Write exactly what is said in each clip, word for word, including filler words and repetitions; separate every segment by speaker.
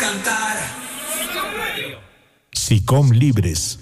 Speaker 1: cantar.
Speaker 2: SICOM Libres.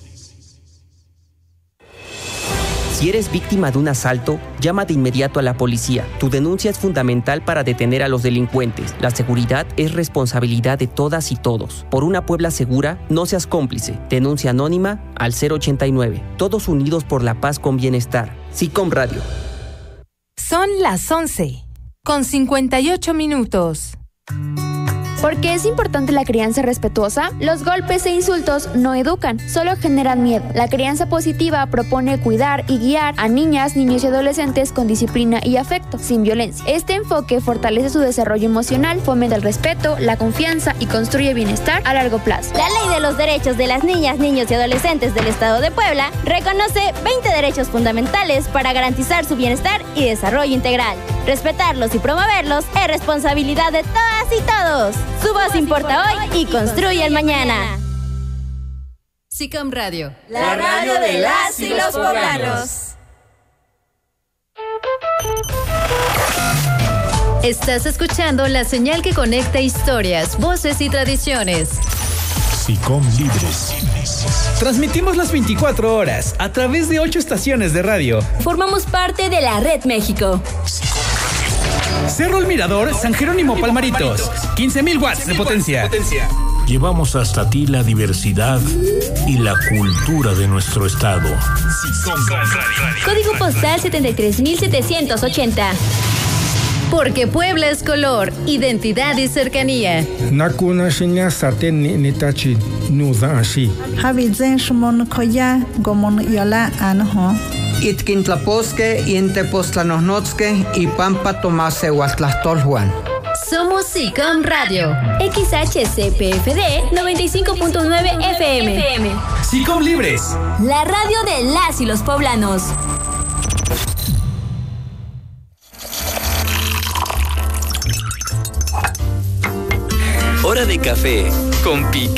Speaker 3: Si eres víctima de un asalto, llama de inmediato a la policía. Tu denuncia es fundamental para detener a los delincuentes. La seguridad es responsabilidad de todas y todos. Por una Puebla segura, no seas cómplice. Denuncia anónima al cero ochenta y nueve. Todos unidos por la paz con bienestar. SICOM Radio.
Speaker 4: Son las once, con cincuenta y ocho minutos.
Speaker 5: ¿Por qué es importante la crianza respetuosa? Los golpes e insultos no educan, solo generan miedo. La crianza positiva propone cuidar y guiar a niñas, niños y adolescentes con disciplina y afecto, sin violencia. Este enfoque fortalece su desarrollo emocional, fomenta el respeto, la confianza y construye bienestar a largo plazo.
Speaker 6: La Ley de los Derechos de las Niñas, Niños y Adolescentes del Estado de Puebla reconoce veinte derechos fundamentales para garantizar su bienestar y desarrollo integral. Respetarlos y promoverlos es responsabilidad de todas y todos. Su voz importa hoy y construye el mañana.
Speaker 7: SICOM Radio.
Speaker 8: La radio de las y los poblanos.
Speaker 7: Estás escuchando la señal que conecta historias, voces y tradiciones.
Speaker 2: SICOM Libres.
Speaker 9: Transmitimos las veinticuatro horas a través de ocho estaciones de radio.
Speaker 6: Formamos parte de la Red México.
Speaker 9: Cerro El Mirador, San Jerónimo Palmaritos, quince mil watts de potencia.
Speaker 2: Llevamos hasta ti la diversidad y la cultura de nuestro estado.
Speaker 6: Código postal setenta y tres mil setecientos ochenta.
Speaker 7: Porque Puebla es color, identidad y cercanía.
Speaker 10: Nakuna shinya saten ni nitachi nuda ashi.
Speaker 11: Habizen shumon koya gomon yola anho.
Speaker 12: Itkintlaposque, Intepostlanosnotzque y Pampa Tomase Huastlastolhuan.
Speaker 7: Somos SICOM Radio.
Speaker 6: X H C P F D noventa y cinco punto nueve F M.
Speaker 9: SICOM Libres.
Speaker 6: La radio de las y los poblanos.
Speaker 13: Hora de café con Piqué.